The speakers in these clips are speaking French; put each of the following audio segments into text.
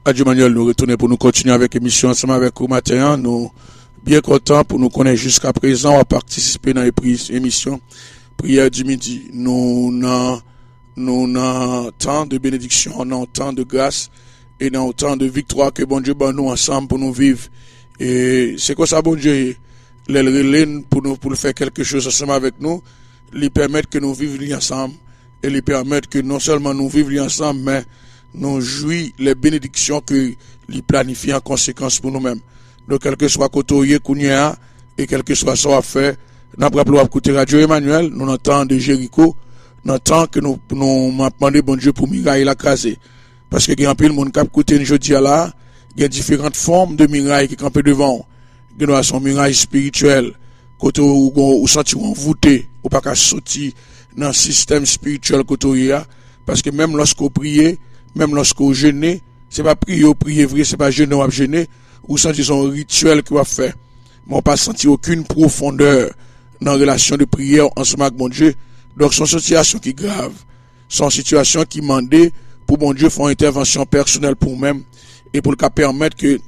Radio Manuel, nous retournons pour nous continuer avec l'émission ensemble avec vous matin. Nous bien contents pour nous connaître jusqu'à présent à participer dans les émissions prière du midi. Nous avons tant de bénédictions, nous avons tant de grâce et nous avons tant de victoire que bon Dieu bat nous ensemble pour nous vivre. Et c'est quoi ça, bon Dieu? Les relais pour le faire quelque chose ensemble avec nous, lui permettre que nous vivions ensemble et lui permettre que non seulement nous vivions ensemble, mais nous jouissons les bénédictions que lui planifie en conséquence pour nous-mêmes. Donc, quel que soit côté Kounia et quel que soit ce qu'on fait, nous avons écouté Radio Emmanuel, nous entendons de Jéricho, nous entendons que nous demandons bon Dieu pour miraille la craser. Parce que il y a un peu de monde qui a écouté jeudi là, il y a différentes formes de miraille qui campent devant. Il y a son miraille spirituel, côté où sentir envoûté, ou pas qu'à sortir dans le système spirituel côté parce que même lorsqu'on prie, même lorsqu'on jeûne, c'est pas prier vrai, c'est pas jeûner ou jeûner, ou sentir son rituel qu'il va faire. Mais on pas sentir aucune profondeur dans la relation de prière ensemble avec mon Dieu. Donc, son situation qui est grave, son situation qui demande pour mon Dieu faire une intervention personnelle pour nous-mêmes et pour le cas permettre que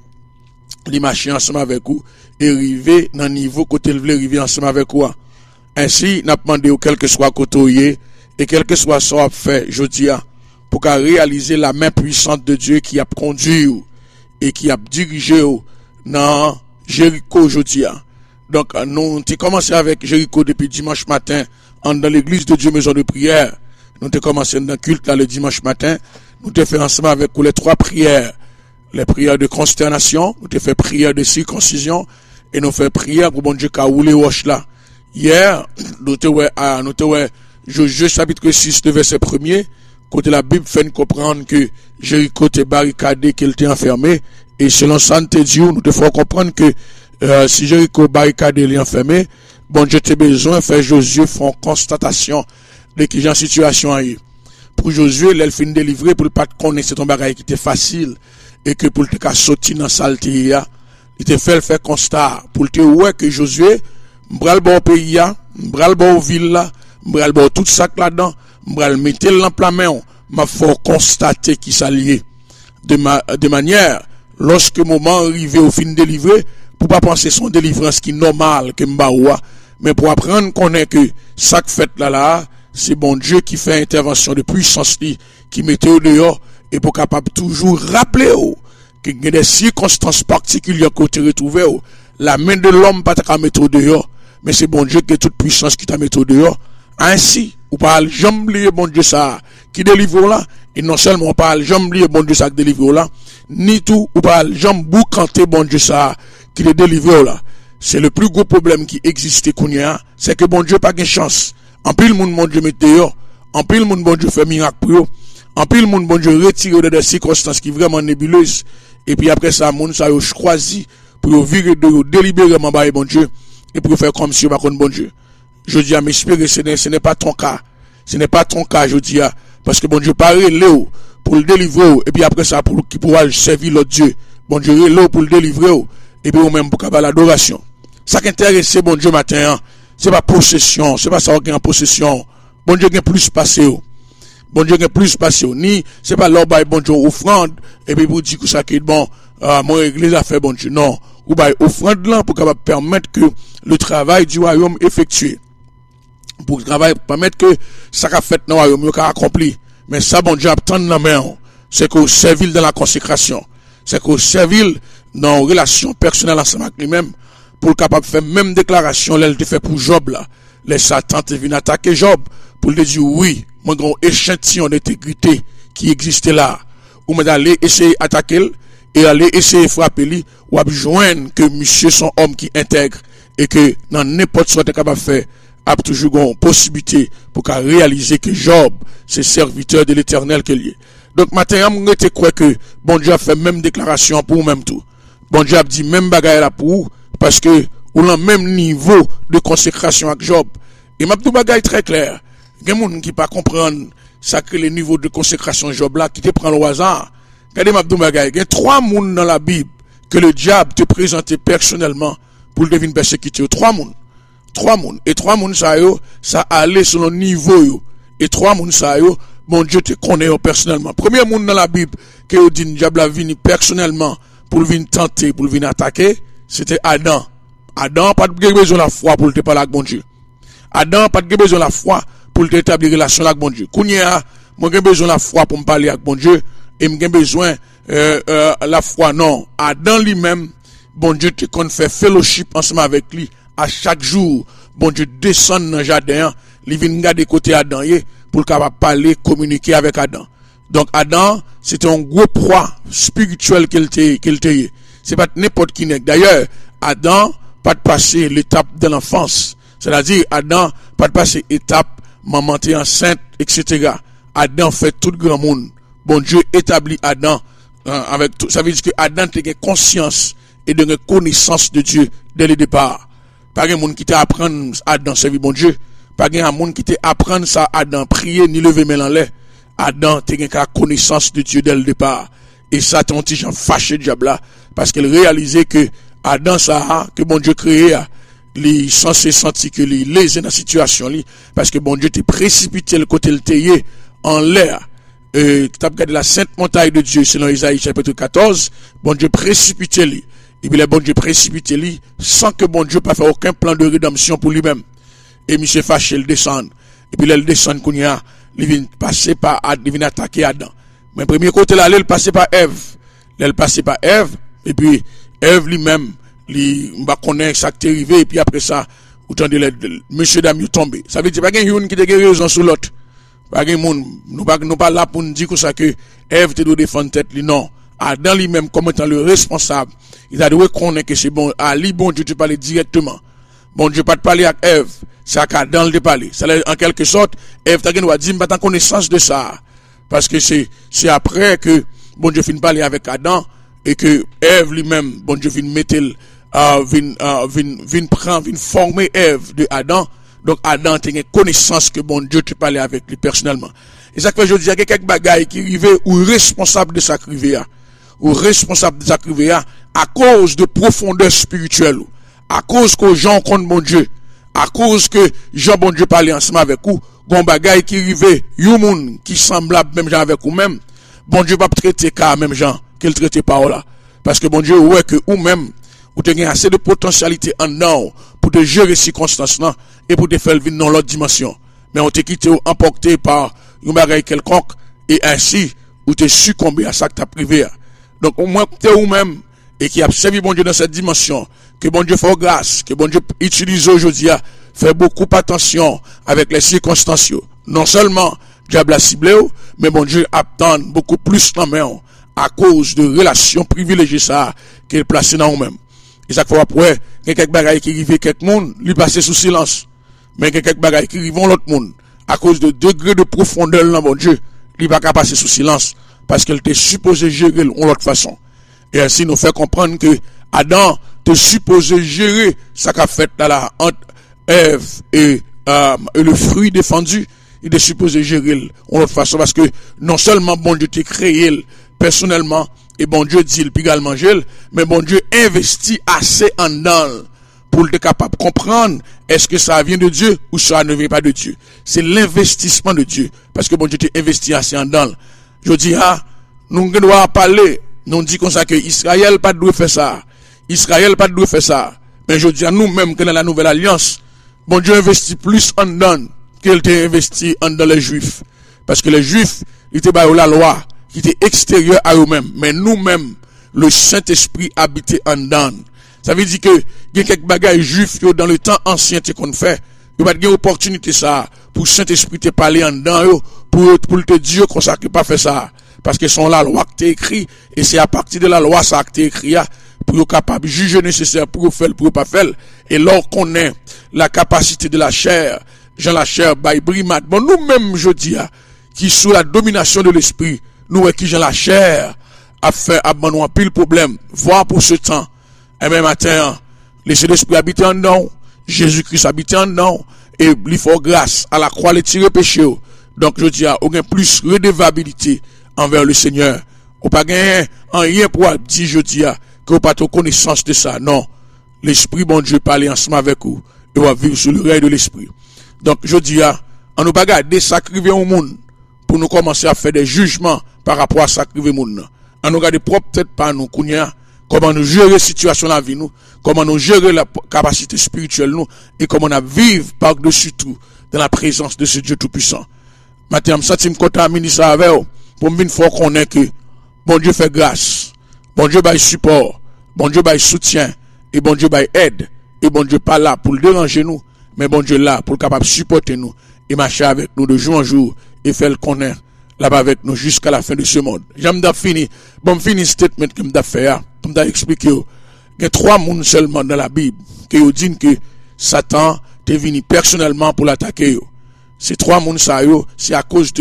les machines ensemble avec vous et arriver dans le niveau côté le arriver ensemble avec vous. Ainsi, n'a demandé quel que soit côté et quel que soit ce qu'on fait jeudi pour qu'à réaliser la main puissante de Dieu qui a conduit et qui a dirigé dans Jéricho aujourd'hui. Donc, nous avons commencé avec Jéricho depuis dimanche matin dans l'église de Dieu Maison de Prière. Nous avons commencé dans le culte là, le dimanche matin. Nous avons fait ensemble avec les trois prières. Les prières de consternation, nous avons fait prière de circoncision et nous avons fait prière pour bon Dieu qui a roulé roche là. Hier, nous avons Josué chapitre 6, le verset 1er, côté la Bible fait nous comprendre que Jéricho était barricadé, qu'il était enfermé, et selon Santé Dieu, nous devons comprendre que si Jéricho barricadé, il est enfermé, bon Dieu a besoin de faire Josué faire constatation de qui j'ai en situation aille. Pour Josué, il fin délivré pour ne pas connaître c'est un bagage qui était facile et que pour le cas sortir dans saleté, il te fait faire constat pour te ouais que Josué m'bral bon pays m'bral bon ville là, m'bral bon tout sac là-dedans, m'bral mettre l'emploi main, m'a faut constater qui s'allié de manière lorsque moment arrivé au fin délivré pour pas penser son délivrance qui normal que m'baoua mais pour apprendre connaître que ça fait là c'est bon Dieu qui fait intervention de puissance qui mettait au dehors et pour capable toujours rappeler que il y a des circonstances particulières que tu retrouvé la main de l'homme pas ta mettre au dehors mais c'est bon Dieu qui est toute puissance qui t'a mis au dehors ainsi ou pas jamais oublier bon Dieu ça qui délivre là et non seulement pas jamais oublier bon Dieu ça qui délivre là ni tout ou pas jamais boucanter bon Dieu ça qui le délivre là c'est le plus gros problème qui existe kounya c'est que bon Dieu pas de chance en pile monde bon Dieu met dehors en pile monde bon Dieu fait miracle pour eux en pile monde bon Dieu retire de des circonstances qui vraiment nébuleuses et puis après ça monde ça yo choisi pour virer de délibérément bailler bon Dieu et pour faire comme si pas contre bon Dieu. Je dis à m'espérer ce n'est pas ton cas. Ce n'est pas ton cas je dis parce que bon Dieu parle Léo pour le délivrer et puis après ça pour qui pourra servir l'autre Dieu. Bon Dieu Léo pour le délivrer et puis ou même pour faire l'adoration. Ça qui intéresse bon Dieu matin, c'est pas possession, c'est pas ça qui est en possession. Bon Dieu gagne plus passé. Bon Dieu gagne plus passé. Ni c'est pas leur bail bon Dieu offrande et puis pour dire que ça qui est bon mon église a fait bon Dieu. Non, ou bail offrande là pour capable permettre que le travail du royaume effectué. Pour permettre que ça qu'a fait dans le royaume qu'a accompli. Mais ça bon Dieu attend dans la main. C'est qu'on servile dans la consécration. C'est qu'on servile dans relation personnelle ensemble avec lui-même pour capable faire même déclaration elle te fait pour Job là. Les Satan te vient attaquer Job pour lui dire oui, mon grand échantillon d'intégrité qui existait là. Ou mais d'aller essayer attaquer et aller essayer frapper lui ou joindre que monsieur son homme qui intègre et que dans n'importe soit capable faire a toujours une possibilité pour qu'à réaliser que Job c'est serviteur de l'Éternel que lié. Donc matin on était quoi que bon Dieu a fait même déclaration pour même tout. Bon Dieu a dit même bagaille là pour parce que ou le même niveau de consécration avec Job. Et m'a dit bagaille très clair. Il y a des gens qui pas comprendre ça que le niveau de consécration Job là qui te prend le hasard. Regardez m'a dit bagaille, il y a 3 monde dans la Bible que le diable te présentait personnellement pour le deviner persécuter. 3 monde. Et 3 monde ça allait sur le niveau yo. Et 3 monde ça bon Dieu te connaît personnellement. Premier monde dans la Bible que vous dit diable a venu personnellement pour venir tenter, pour venir attaquer, c'était Adam. Adam pas de besoin de la foi pour te parler avec bon Dieu. Adam pas de besoin de la foi pour établir relation avec bon Dieu. Kounya, moi j'ai besoin de la foi pour me parler avec bon Dieu et j'ai besoin la foi non. Adam lui-même, bon Dieu te qu'on fait fellowship ensemble avec lui à chaque jour. Bon Dieu descend dans le jardin, il vient garder côté Adam pour capable parler, communiquer avec Adam. Donc Adam, c'était un gros proie spirituel qu'il était. C'est pas n'importe qui n'est. D'ailleurs, Adam pas de passer l'étape de l'enfance. C'est-à-dire Adam pas de passer étape maman t'es enceinte, etc. Adam fait tout grand monde. Bon Dieu établit Adam avec tout. Ça veut dire que Adam a conscience et de connaissance de Dieu dès le départ. Pas un monde qui t'a apprendre Adam servir bon Dieu. Pas un monde qui t'a apprendre ça Adam prier ni lever main en l'air. Adam t'a connaissance de Dieu dès le départ. Et ça ton petit gens fâché diable là parce qu'il réalisait que Adam ça que bon Dieu créé il censé sentir que il lésé dans la situation li parce que bon Dieu t'est précipité le côté le taillé en l'air. Tu as regardé la sainte montagne de Dieu selon Isaïe chapitre 14, bon Dieu précipité lui. Et puis le bon Dieu précipité lui sans que bon Dieu pas fait aucun plan de rédemption pour lui-même. Et monsieur fâché il descend. Et puis là il descend kounya, il vient passer par il vient attaquer Adam. Mais premier côté là, il passait par Ève. Il passait par Ève et puis Ève lui-même il va connaître ça qui est arrivé et puis après ça autant de monsieur dame tombé. Ça veut dire pas qu'il y a une qui te raison sur l'autre. Pas qu'il monde nous pas là pour nous dire que ça que Ève te doit défendre tête lui non. Adam lui-même comme étant le responsable, il a dû reconnaître que c'est bon Ali bon Dieu te parler directement. Bon Dieu pas te parler avec Ève, c'est à Adam le parler. Ça en quelque sorte Ève t'a doit dire pas en connaissance de ça parce que c'est après que bon Dieu finit parler avec Adam et que Ève lui-même bon Dieu vient mettre vient former Ève de Adam. Donc Adam a une connaissance que bon Dieu te parlait avec lui personnellement. Et ça que je dis, il y a quelques bagailles qui arrivent ou responsable de ça ou responsable de ça à cause de profondeur spirituelle, à cause que gens comptent bon Dieu, à cause que Jean bon Dieu parlait ensemble avec vous, bon bagaille qui arrivait, yon qui semblable même gens avec vous même, bon Dieu va traiter cas même gens qu'il traite pas là. Parce que bon Dieu ouais que ou même ou te gagne assez de potentialité en dedans pour te gérer circonstances là et pour te faire vivre dans l'autre dimension. Mais on te quitté ou emporté par une bagaille quelconque et ainsi ou te succombé à ça que t'as privé. Donc au moins t'es ou même et qui a servi bon Dieu dans cette dimension, que bon Dieu fait grâce, que bon Dieu utilise aujourd'hui, fait beaucoup attention avec les circonstances. Non seulement diable a ciblé, mais bon Dieu attend beaucoup plus dans main à cause de relations privilégiées ça qu'il place dans nous-mêmes. Et ça fait après, il y a quelques bagailles qui arrivent, quelques monde, lui passer sous silence. Mais il y a quelques bagailles qui arrivent l'autre monde, à cause de degré de profondeur dans bon Dieu, lui pas qu'à passer sous silence, parce qu'elle était supposé gérer de l'autre façon. Et ainsi nous fait comprendre que Adam te supposé gérer ça qu'a fait là entre Ève et le fruit défendu, il est supposé gérer de l'autre façon, parce que non seulement bon Dieu t'a créé personnellement, et bon Dieu dit il peut également manger, mais bon Dieu investit assez en dedans pour être capable de comprendre est-ce que ça vient de Dieu ou ça ne vient pas de Dieu. C'est l'investissement de Dieu, parce que bon Dieu t'a investi assez en dedans. Je dis nous devons parler, nous dit comme ça que Israël pas doit faire ça. Israël pas doit faire ça. Mais je dis à nous-mêmes que dans la nouvelle alliance, bon Dieu investit plus en dedans qu'il t'a investi en dedans les Juifs, parce que les Juifs ils étaient par la loi qui était extérieur à eux-mêmes, mais nous-mêmes, le Saint-Esprit habitait en dedans. Ça veut dire que il y a quelques bagages juifs dans le temps ancien qu'on fait, il n'y a pas de opportunité ça pour le Saint-Esprit te parler en dedans pour te dire qu'on ne pas faire ça, parce que c'est la loi qui est écrit et c'est à partir de la loi ça qui est écrit pour être capable de juger nécessaire pour faire pour pas faire. Et lors qu'on ait la capacité de la chair, Jean la chair by brimade. Bon nous-mêmes je dis qui sous la domination de l'esprit, nous qui j'ai la chair à faire abandonner pile problème, voir pour ce temps. Et même matin, laissez l'esprit habiter en nous, Jésus-Christ habiter en nous, et lui faut grâce à la croix les tirer péché. Donc je dis aucun plus redevabilité envers le Seigneur. Ou pas gagner en rien pour dire je dis que vous pas de connaissance de ça. Non, l'esprit bon Dieu parle ensemble avec vous et va vivre sous le règne de l'esprit. Donc je dis on nous pas garder sacrifier au monde pour nous commencer à faire des jugements par rapport à ça qui veut moun. On nous regarde propre peut-être pas nous kounya, comment nous gérer la situation de la vie nous, comment nous gérer la capacité spirituelle nous, et comment on vivre par-dessus tout dans la présence de ce Dieu tout-puissant. Maintenant, je me sens content à ministre avec vous, pour me faire connaître que bon Dieu fait grâce, bon Dieu bail support, bon Dieu bail soutien, et bon Dieu bail aide, et bon Dieu pas là pour le déranger nous, mais bon Dieu là pour le capable de supporter nous, et marcher avec nous de jour en jour, et faire le connaître là-bas avec nous jusqu'à la fin de ce monde. J'aime fini, bon fini statement que m'da faire, pour m'da expliquer, il y a 3 mondes seulement dans la Bible, qui disent que Satan est venu personnellement pour l'attaquer. Ces 3 mondes ça c'est à cause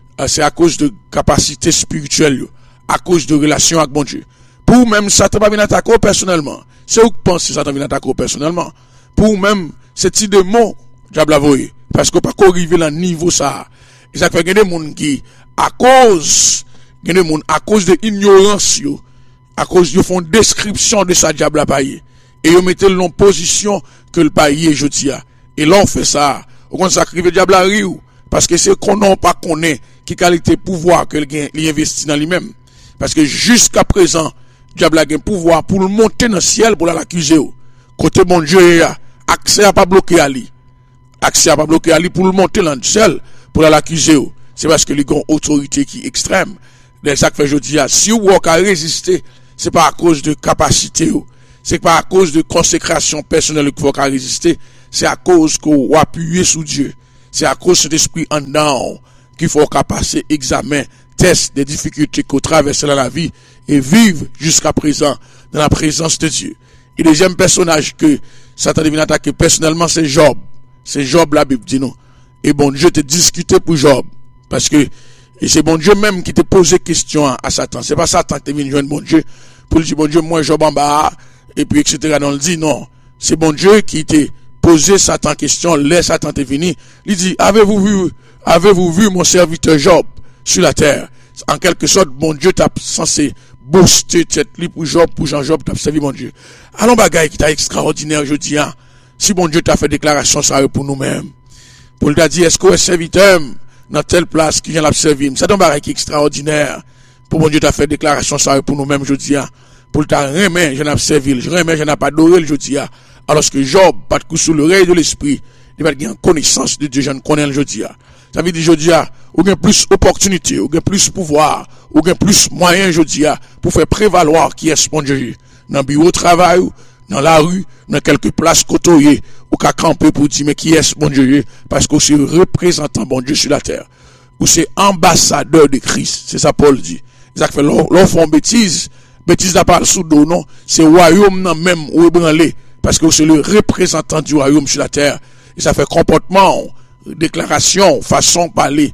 de capacité spirituelle, à cause de relation avec bon Dieu. Pour même Satan pas venir attaquer personnellement. C'est où que pense Satan vient attaquer personnellement. Pour même c'est de mots diable a voyé parce que pas arriver à niveau ça. Et ça fait des monde qui à cause de ignorance à cause de font description de sa diable a payer et ils mettent en position que le payer jeudi a. Et là on fait ça. On sacrifie diable à rire parce que c'est qu'on n'a pas connaît qui qualité pouvoir que il investit dans lui-même. Parce que jusqu'à présent, diable a un pouvoir pour le monter dans le ciel pour l'accuser. Côté bon Dieu, accès à pas bloquer Ali. Accès à pas bloquer Ali pour le monter dans le ciel pour l'accuser. C'est parce que il a une autorité qui est extrême. C'est ça que fait je dis, si vous avez résister, c'est pas à cause de capacité, c'est pas à cause de consécration personnelle qu'il faut résister, c'est à cause qu'on appuie sur Dieu. C'est à cause de cet esprit en dedans qu'il faut passer examen, test des difficultés qu'on traverse dans la vie et vivre jusqu'à présent dans la présence de Dieu. Et le deuxième personnage que Satan devient attaquer personnellement, c'est Job. C'est Job, la Bible dit non. Et bon Dieu te discuté pour Job. Parce que et c'est bon Dieu même qui te posé question à Satan. C'est pas Satan qui te vient joindre bon Dieu pour lui dire bon Dieu, moi Job en bas, et puis etc. Non, il dit non. C'est bon Dieu qui te posé Satan question, laisse Satan te venir. Il dit, avez-vous vu mon serviteur Job sur la terre? En quelque sorte, bon Dieu t'a censé booster tête pour Job, pour Jean-Job, t'a servi mon Dieu. Allons bagaille qui t'a extraordinaire, je dis, hein. Si bon Dieu t'a fait déclaration, ça pour nous-mêmes. Pour lui t'a dit, est-ce que est serviteur dans telle place qui vient la servir? C'est un bagaille qui est extraordinaire. Pour bon Dieu t'a fait déclaration, ça pour nous-mêmes, je dis, hein. Pour t'a remis, je n'ai pas servi, je n'ai pas adoré, je dis, hein. Alors que Job, pas de coup sous l'oreille de l'esprit, il va avoir connaissance de Dieu, je ne connais le jeudi. Ça veut dire jeudi, ou bien plus opportunité, ou bien plus pouvoir, ou bien plus moyen jeudi, pour faire prévaloir qui est bon Dieu. Dans le bureau de travail, dans la rue, dans quelques places côtoyées, ou qu'à camper pour dire, mais qui est bon Dieu, parce que c'est représentant bon Dieu sur la terre. Ou c'est ambassadeur de Christ. C'est ça Paul dit. Ça fait, l'on font bêtise n'a pas le sous dos, non. C'est royaume, non, même, ou ébranlé. Parce que c'est le représentant du royaume sur la terre. Et ça fait comportement, déclaration, façon de parler,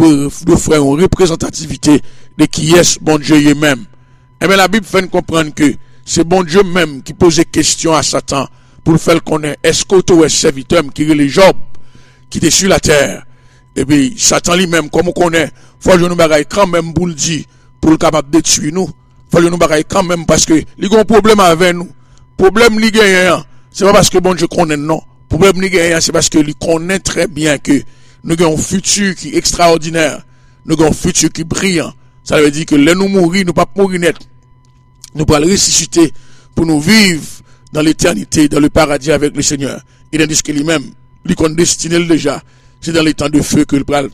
de faire une représentativité de qui est bon Dieu lui-même. Et bien la Bible fait comprendre que c'est bon Dieu même qui pose des questions à Satan pour le faire connaître. Est-ce que tu es serviteur qui est le Job, qui est sur la terre? Et bien Satan lui-même, comme on connaît, faut que nous bagaille quand même pour le dire, pour le capable de détruire nous. Faut que nous bagaille quand même parce que il y a un problème avec nous. Problème li gagnant, c'est pas parce que bon Dieu connaît non. Problème li gagnant, c'est parce que il connaît très bien que nous avons un futur qui est extraordinaire. Nous avons un futur qui est brillant. Ça veut dire que là nous mourir, nous pas mourir net. Nous pas le ressusciter pour nous vivre dans l'éternité, dans le paradis avec le Seigneur. Il a dit que lui-même, lui qu'on destiné déjà, c'est dans les temps de feu que le pral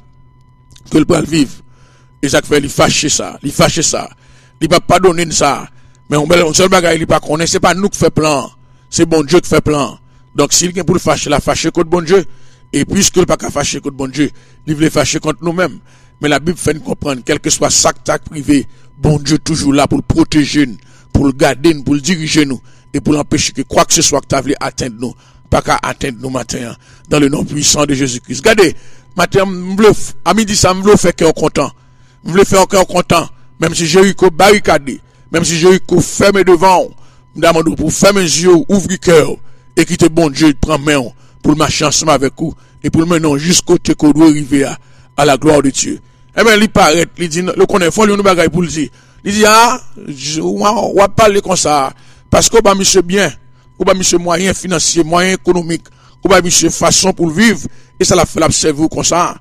vivre. Et ça fait il fâche ça, il va pas donner ça. Mais on seul bagaille il pas connaît, c'est pas nous qui fait plan, c'est bon Dieu qui fait plan. Donc s'il vient pour le fâcher, la fâcher contre bon Dieu, et puisque il pas qu'à fâcher contre bon Dieu, il veut fâcher contre nous-mêmes. Mais la Bible fait nous comprendre, quel que soit sa tacte privé, bon Dieu toujours là pour le protéger, pour le garder, pour le diriger nous, et pour l'empêcher que quoi que ce soit que tu as voulu atteindre nous, pas qu'à atteindre nous matin, dans le nom puissant de Jésus-Christ. Regardez, matin, à midi ça me fait cœur content. Je veux faire cœur content, même si j'ai eu qu'au barricadé. Même si j'ai eu qu'au fermer devant, je demande pour fermer les yeux, ouvrir le cœur, et quitter bon Dieu, prendre main pour le marcher ensemble avec vous, et pour le mener jusqu'au côté qu'on doit arriver à la gloire de Dieu. Eh bien, il paraît, il dit, le connaît, faut lui nous bagaille pour le dire. Il dit, on va parler comme ça, parce qu'on va monsieur bien, on va monsieur moyen financier, moyen économique, on va monsieur façon pour vivre, et ça l'a fait l'observer comme ça.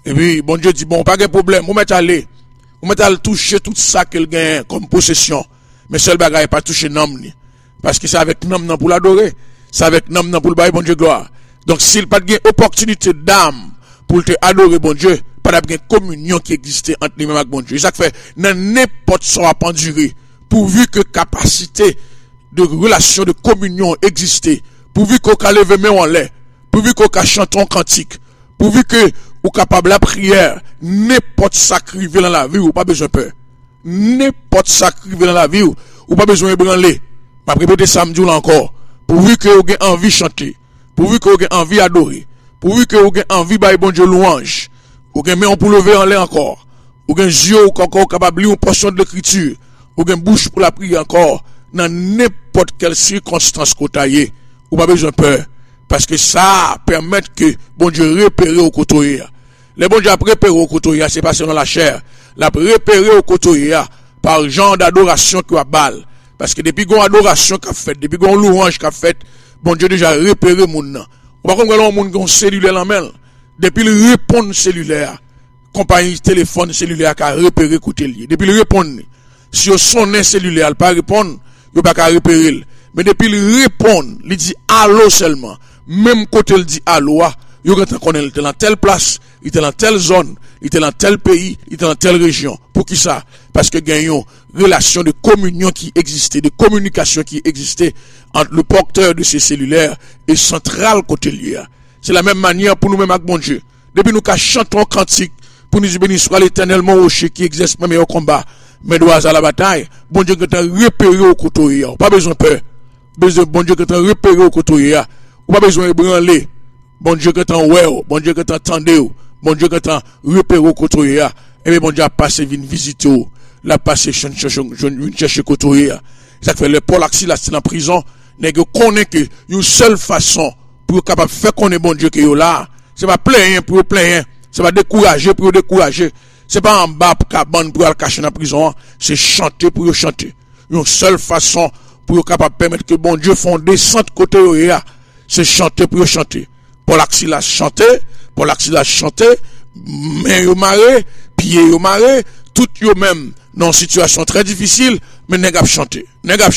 Et puis, bon Dieu dit, bon, pas de problème, vous mettez à aller. Vous mettez à toucher tout ça qu'elle gagne comme possession. Mais seul bagage pas toucher nom ni. Parce que c'est avec nom pour l'adorer. C'est avec nom pour le bailler bon Dieu gloire. Donc s'il pas de opportunité d'âme pour te adorer bon Dieu, pas de communion qui existait entre lui-même avec bon Dieu. Ça fait dans n'importe son à endurer, pourvu que capacité de relation de communion existait, pourvu qu'on a levé main en l'air, pourvu qu'on a chanté un cantique, pourvu que ou capable la prière, n'importe sacrifier dans la vie ou pas besoin de peur. N'importe sacrifier dans la vie ou pas besoin de branler. Je vais répéter samedi là encore. Pourvu que vous avez envie de chanter, pourvu que vous avez envie d'adorer, pourvu que vous avez envie de bon Dieu louange, vous avez main pour lever en l'air encore, vous avez yeux encore capable de lire une portion de l'écriture, vous avez bouche pour la prière encore, dans n'importe quelle circonstance que vous avez, ou pas besoin de peur. Parce que ça permet que bon Dieu repère au côté. Les bon Dieu a repéré au côté, c'est pas selon la chair. La repéré au côté par genre d'adoration qui a balle. Parce que depuis qu'on adoration qu'a fait, depuis qu'on louange qu'a fait, bon Dieu déjà repéré mon nom. On va comprendre mon gon cellulaire en main. Depuis le répondre cellulaire, compagnie téléphone cellulaire qu'a repéré côté lié. Depuis le répondre, si on sonne cellulaire, il pas répondre, il pas qu'à repérer. Mais depuis le répondre, il dit allô seulement. Même côté il dit allô, il était dans telle place, il était dans telle zone, il était dans tel pays, il était dans telle région. Pour qui ça? Parce que gagnons relation de communion qui existait, de communication qui existait entre le porteur de ces cellulaires et central côté lié. C'est la même manière pour nous-mêmes avec bon Dieu. Depuis nous chantons un cantique pour nous dire béni soit l'Éternel mon rocher qui exerce même au combat, mais doit à la bataille. Bon Dieu que t'as repéré au côté, pas besoin de peur. Bon Dieu que t'as repéré au côté, pas besoin de branler. Bon Dieu que t'as ouais, bon Dieu que t'as entendu, bon Dieu que t'as repéré au côté, et bien bon Dieu a passé vinn visiter, l'a passé chercher côté. Ça fait le Paul Axila c'est en prison, nèg connaît que une seule façon pour capable faire connaître bon Dieu que yo là, c'est pas plaindre pour plaindre, c'est pas décourager pour décourager, c'est pas en bas pour cabane pour aller cacher dans prison, c'est chanter pour chanter. Une seule façon pour capable permettre que bon Dieu font descendre côté yo, c'est chanter pour chanter. Paul Axila chanter, Paul Axila chanter, main yo maré, pied yo maré, tout yo même dans une situation très difficile, mais nèg ap chanter,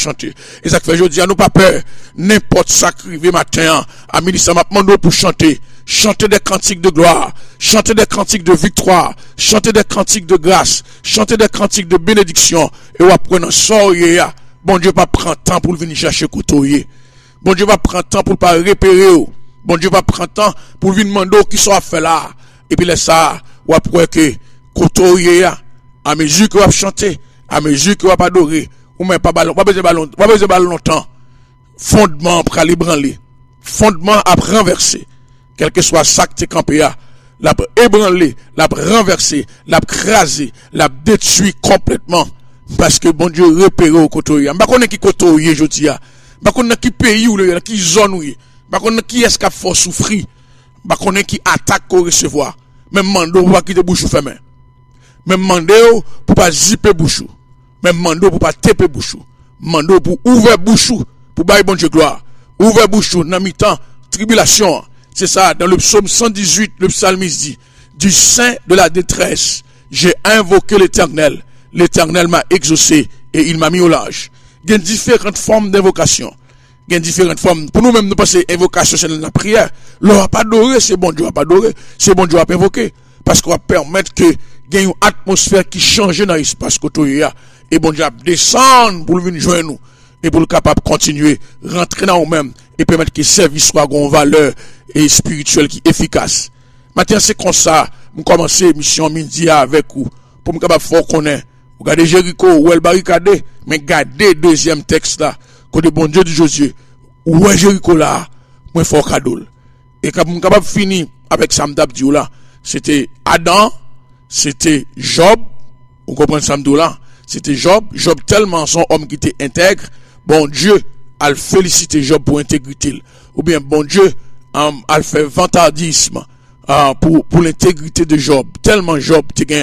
et ça fait je dis à nous pas peur, n'importe ça qui arrive matin à midi ça m'a demandé pour chanter des cantiques de gloire, chanter des cantiques de victoire, chanter des cantiques de grâce, chanter des cantiques de bénédiction, et ou après dans soirée, bon Dieu pas prendre temps pour venir chercher côtoyer, bon Dieu va prendre temps pour pas repérer, bon Dieu va prendre temps pour venir demander qui soit fait là, et puis laisse ça, ou après que côtoyer à mesure que vous chantez, à mesure que vous adorez, ou même pas besoin de ballon longtemps. Fondement pour aller branler. Fondement à renverser. Quel que soit ça que tu campé, l'a ébranler, l'a renverser, l'a craser, l'a détruit complètement. Parce que bon Dieu repéré au côté. Je ne sais pas qui côté je dis. Je ne sais pas qui pays ou qui zone ou. Je ne sais pas qui est-ce qui faut souffrir. Je ne sais pas qui attaque ou recevoir. Même mando pour pas quitter bouche fermée. Même mando pour pas zipper bouche. Même mando pour pas taper bouche. Mando pour ouvrir bouche pour bailler bon Dieu gloire. Ouvrir bouche dans mi-temps tribulation. C'est ça dans le psaume 118 le psalmiste dit du sein de la détresse j'ai invoqué l'Éternel. L'Éternel m'a exaucé et il m'a mis au large. Il y a différentes formes d'invocation. Il y a différentes formes. Pour nous-mêmes, nous pensons invocation, c'est la prière. L'on va pas adorer, c'est bon Dieu va pas adorer, c'est bon Dieu va pas invoquer. Parce qu'on va permettre que il y ait une atmosphère qui change dans l'espace côté. Et bon Dieu va descendre pour venir joindre nous. Et pour le capable de continuer, rentrer dans nous-mêmes et permettre que le service soit une valeur et spirituelle qui est efficace. Maintenant, c'est comme ça, nous commençons mission midi avec vous. Pour me capable fort connaître. Regardez Jéricho, où elle barricade, mais regardez deuxième texte là. Côté bon Dieu de Josué, où est Jéricho là, moi fort cadeau. Et quand nous capable finir avec Samdabdio là, c'était Adam, c'était Job, vous comprenez Samdou là, c'était Job tellement son homme qui était intègre, bon Dieu a félicité Job pour intégrité, ou bien bon Dieu a fait vantardisme pour l'intégrité de Job, tellement Job était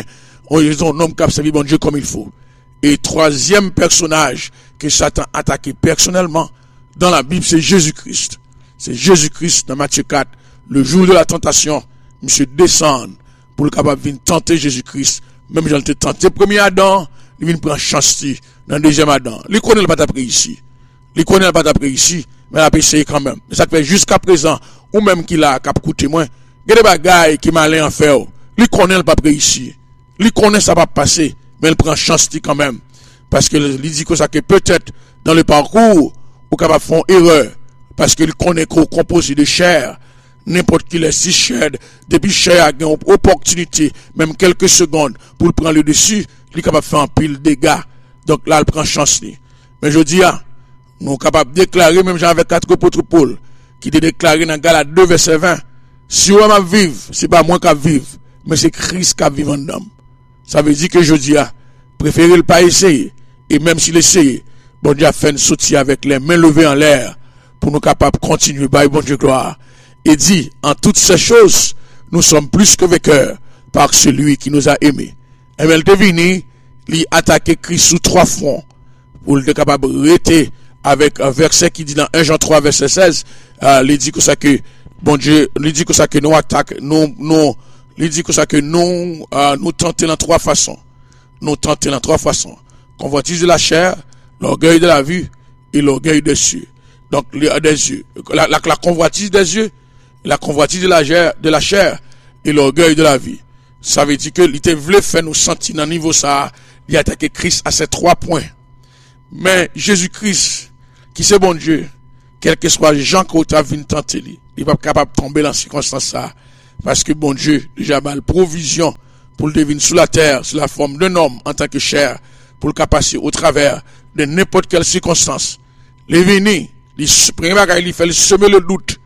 un homme qui a servi bon Dieu comme il faut. Et troisième personnage que Satan a attaqué personnellement dans la Bible, c'est Jésus-Christ. C'est Jésus-Christ dans Matthieu 4. Le jour de la tentation, monsieur descend pour le capable venir tenter Jésus-Christ. Même j'en t'ai tenté premier Adam, il vient prendre chance dans deuxième Adam. Il connaît pas d'après ici. Il connaît pas d'après ici, mais il a essayé quand même. Ça fait jusqu'à présent, ou même qu'il a cap coûté moins, il y a des bagailles qui m'allaient en faire. Il connaît pas d'après ici. Il connaît ça va passer, mais il prend chance quand même. Parce que il dit que ça que peut-être dans le parcours, ou capable faire une erreur. Parce qu'il connaît qu'on composé de chair. N'importe qui laisse si chair, depuis chair a une opportunité, même quelques secondes, pour prendre le dessus, il est capable de faire un pile de dégâts. Donc là, il prend chance. Mais je dis, nous sommes capables de déclarer, même avec 4 apôtres Paul, qui a déclaré dans Galates 2, verset 20, si on va vivre, c'est pas moi qui vive, mais c'est Christ qui vive en nous. Ça veut dire que je dis, préférez le pas essayer, et même s'il essaye, bon Dieu a fait une sortie avec les mains levées en l'air, pour nous capables de continuer, by bon Dieu gloire. Et dit, en toutes ces choses, nous sommes plus que vainqueurs par celui qui nous a aimés. Et bien, il devine, il attaqué Christ sous 3 fronts, pour être capable de rester avec un verset qui dit dans 1 Jean 3, verset 16, il dit que ça que, bon Dieu, il dit que ça que nous attaque, il dit que ça que nous tentons dans 3 façons. Nous tentons dans 3 façons. Convoitise de la chair, l'orgueil de la vue et l'orgueil des cieux. Donc, des yeux. La convoitise des yeux, la convoitise de la chair et l'orgueil de la vie. Ça veut dire que il voulait faire nous sentir dans niveau ça, il a attaqué Christ à ces 3 points. Mais Jésus-Christ, qui c'est bon Dieu, quel que soit Jean qu'on t'a vu tenter, il n'est pas capable de tomber dans ces circonstances ça. Parce que bon Dieu, déjà mal provision pour le deviner sous la terre, sous la forme d'un homme en tant que chair, pour le capaciter au travers de n'importe quelle circonstance. Les venir, il fait semer le doute.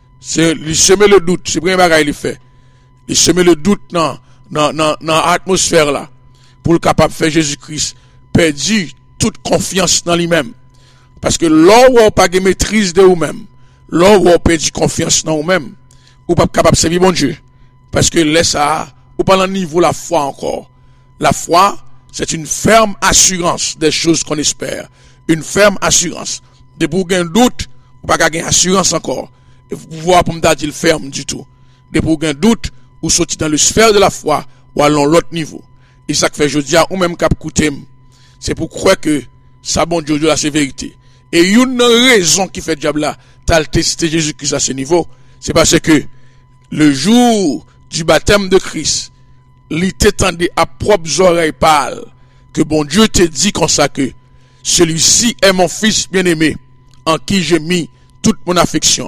Il semer le doute, c'est le premier bagage il fait. Il semer le doute dans l'atmosphère là, pour le capable de faire Jésus-Christ, perdu toute confiance dans lui-même. Parce que là où on pas de maîtrise de vous-même, là où on perdu confiance dans vous-même, ou pas capable de servir bon Dieu. Parce que là ça, ou pas dans le niveau la foi encore. La foi, c'est une ferme assurance des choses qu'on espère. Une ferme assurance. De pour gagner doute, ou pas gagner assurance encore. Et vous pouvoir pour me dire il ferme du tout. De pour gagner doute, ou sortir dans le sphère de la foi, ou allons l'autre niveau. Et ça que fait je dis ou même cap coûter, c'est pour croire que ça bon Dieu là c'est vérité. Et une raison qui fait diable là, t'as testé Jésus-Christ à ce niveau, c'est parce que le jour du baptême de Christ, il t'étendait à propres oreilles pâles, que bon Dieu te dit comme ça que celui-ci est mon fils bien-aimé, en qui j'ai mis toute mon affection.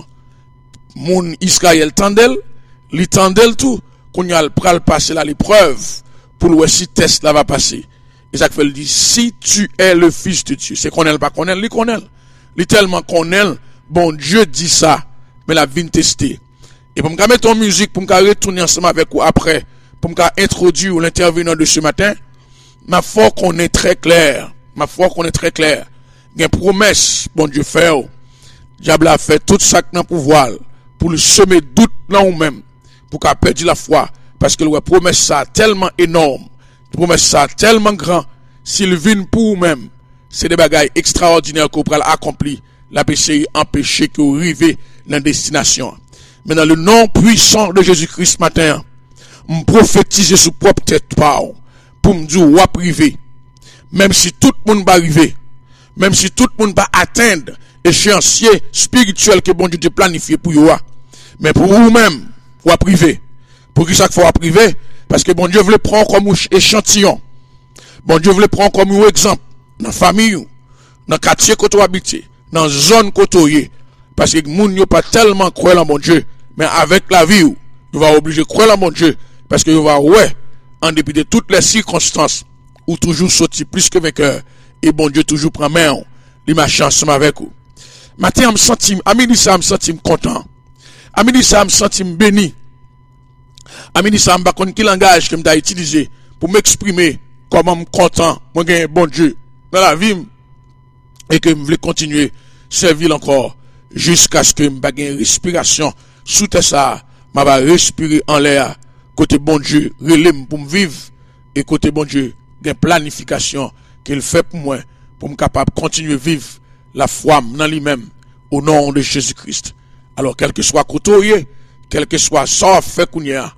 Mon Israël tendel, li tendel tout, qu'on y a le pral passer là l'épreuve, pour le si test là va passer. Et ça fait le dit, si tu es le fils de Dieu, c'est qu'on est pas qu'on est, li qu'on est. Li tellement qu'on est, bon Dieu dit ça, mais la vie tester. Et pour me mettre ton musique, pour me retourner ensemble avec vous après, pour me introduire l'intervenant de ce matin, ma foi qu'on est très clair. Ma foi qu'on est très clair. Il y a une promesse, bon Dieu fait. Diable a fait tout ça dans le pouvoir pour le semer doute dans nous-mêmes, pour qu'on perde la foi. Parce que la promesse ça tellement énorme, la promesse ça tellement grand, s'il vient pour vous-même, c'est des bagailles extraordinaires qu'on pourra accomplir, la péché empêcher que vous arriviez dans la destination. Mais dans le nom puissant de Jésus-Christ matin, me prophétiser sous propre tête pour me dire ou privé. Même si tout le monde va arriver, même si tout le monde va atteindre échéancier spirituel que bon Dieu te planifié pour vous, mais pour vous-même, ou privé. Pour qui ça faut privé? Parce que bon Dieu voulait prendre comme échantillon. Bon Dieu voulait prendre comme exemple dans la famille, dans le quartier que tu habites, dans la zone que tu es. Parce que moun n'y a pas tellement croire en mon Dieu, mais avec la vie, nous va obliger de croire en mon Dieu. Parce que nous va, en dépit de toutes les circonstances, ou toujours sorti plus que vainqueur, et bon Dieu toujours prend main, il m'a chance avec vous. Matin, me senti, à midi ça, me senti content. À midi ça, me senti béni. À midi ça, me pas connaître quel langage que m'da utilisé pour m'exprimer comment me content, moi gagne bon Dieu dans la vie, et que me voulais continuer servir encore jusqu'à ce que me pas gagne respiration sous ça, m'a va respirer en l'air côté bon Dieu, relève pour me vivre, et côté bon Dieu, une planification qu'il fait pour moi, pour me capable de continuer à vivre la foi dans lui-même, au nom de Jésus-Christ. Alors, quel que soit côté, quel que soit ça fait qu'on y a,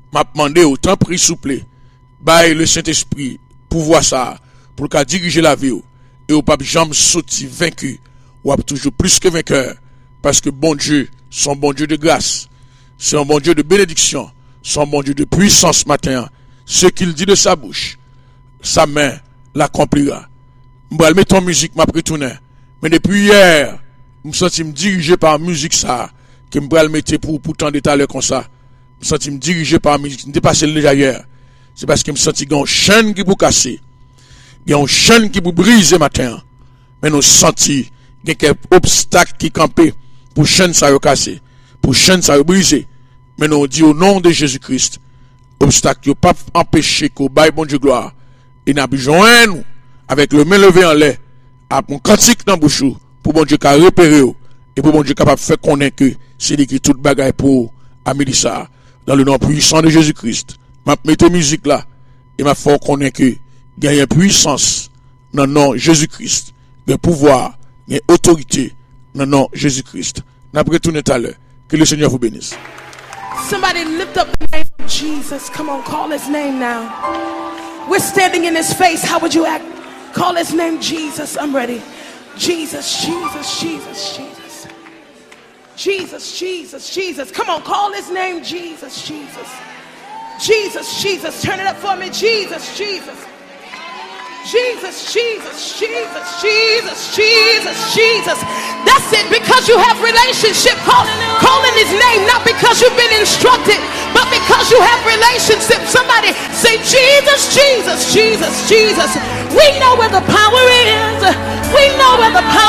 m'a demandé autant pris souple, bail le Saint-Esprit pouvoir ça pour qu'à diriger la vie et au pas jamais sorti vaincu ou toujours plus que vainqueur parce que bon Dieu, son bon Dieu de grâce, c'est un bon Dieu de bénédiction, son bon Dieu de puissance matin. Ce qu'il dit de sa bouche, sa main l'accomplira. M'bral mettre en musique m'a retourner. Mais depuis hier, me senti me diriger par musique ça que m'bral mettre pour tant d'état comme ça. Me senti me diriger par musique, n'était passé déjà hier. C'est parce que me senti une chaîne qui pour casser. Il y a une chaîne qui pour briser matin. Mais nous senti il y a quelques obstacles qui campaient pour chaîne ça casser, pour chaîne ça briser. Mais nous dit au nom de Jésus-Christ, obstacle pas empêcher qu'au bail bon Dieu gloire. Et n'a besoin nous avec le main levé en l'air à mon cantique dans bouche pour bon Dieu qu'a repérer et pour bon Dieu capable faire connaître que c'est écrit toute bagaille pour Amélissa dans le nom puissant de Jésus-Christ. M'a mettre musique là et m'a fait connaître que gagne puissance dans le nom Jésus-Christ, le pouvoir, et autorité dans le nom Jésus-Christ. N'a retourné tout à l'heure. Que le Seigneur vous bénisse. Somebody lift up the name of Jesus. Come on, call his name now. We're standing in his face. How would you act? Call his name Jesus. I'm ready. Jesus, Jesus, Jesus, Jesus. Jesus, Jesus, Jesus. Come on, call his name Jesus, Jesus. Jesus, Jesus. Turn it up for me. Jesus, Jesus. Jesus, Jesus, Jesus, Jesus, Jesus, Jesus. That's it, because you have relationship. Calling his name, not because you've been instructed, but because you have relationship. Somebody say Jesus, Jesus, Jesus, Jesus. We know where the power is. We know where the power